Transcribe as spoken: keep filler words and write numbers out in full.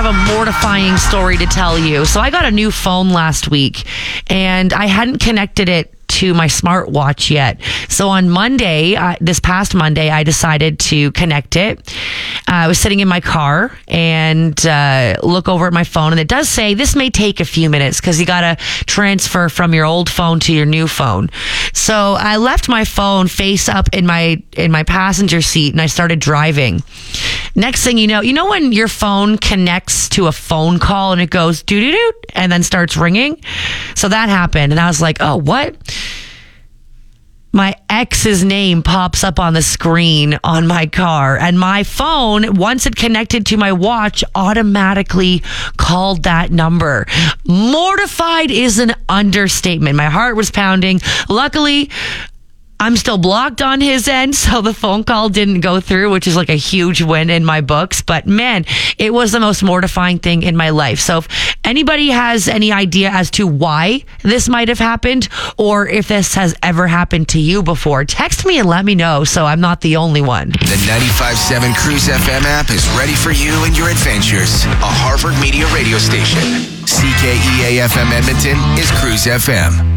have a mortifying story to tell you. So I got a new phone last week, and I hadn't connected it to my smartwatch yet. So on Monday, uh, this past Monday, I decided to connect it. Uh, I was sitting in my car and uh, look over at my phone, and it does say this may take a few minutes because you got to transfer from your old phone to your new phone. So I left my phone face up in my in my passenger seat, and I started driving. Next thing you know, you know when your phone connects to a phone call and it goes doo-doo-doo and then starts ringing? So that happened, and I was like, oh, what? My ex's name pops up on the screen on my car, and my phone, once it connected to my watch, automatically called that number. Mortified is an understatement. My heart was pounding. Luckily, I'm still blocked on his end, so the phone call didn't go through, which is like a huge win in my books. But man, it was the most mortifying thing in my life. So if anybody has any idea as to why this might have happened, or if this has ever happened to you before, text me and let me know so I'm not the only one. The ninety-five point seven Cruise F M app is ready for you and your adventures. A Harvard Media radio station. C K E A F M Edmonton is Cruise F M.